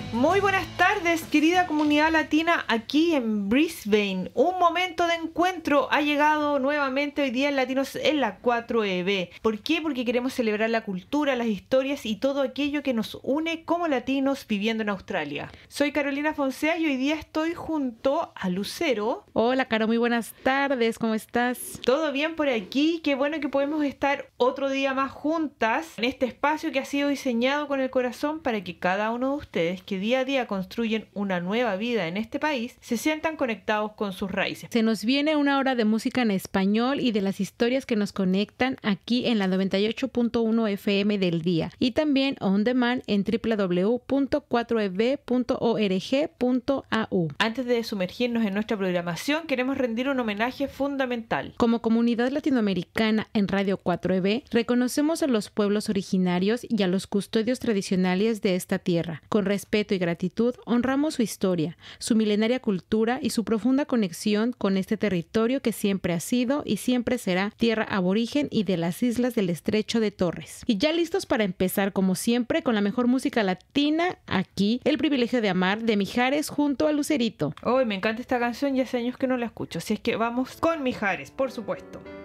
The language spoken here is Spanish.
Muy buenas tardes, querida comunidad latina aquí en Brisbane. Un momento de encuentro ha llegado nuevamente hoy día en Latinos en la 4EB. ¿Por qué? Porque queremos celebrar la cultura, las historias y todo aquello que nos une como latinos viviendo en Australia. Soy Carolina Fonsea y hoy día estoy junto a Lucero. Hola, Caro, muy buenas tardes, ¿cómo estás? ¿Todo bien por aquí? Qué bueno que podemos estar otro día más juntas en este espacio que ha sido diseñado con el corazón para que cada uno de ustedes que día a día construyen una nueva vida en este país se sientan conectados con sus raíces. Se nos viene una hora de música en español y de las historias que nos conectan aquí en la 98.1 FM del día y también on demand en www.4eb.org.au. Antes de sumergirnos en nuestra programación, queremos rendir un homenaje fundamental. Como comunidad latinoamericana en Radio 4EB, reconocemos a los pueblos originarios y a los custodios tradicionales de esta tierra. Con respeto y gratitud, honramos su historia, su milenaria cultura y su profunda conexión con este territorio que siempre ha sido y siempre será tierra aborigen y de las islas del Estrecho de Torres. Y ya listos para empezar, como siempre, con la mejor música latina, aquí, El privilegio de amar, de Mijares junto a Lucerito. Me encanta esta canción y hace años que no la escucho, así es que vamos con Mijares, por supuesto.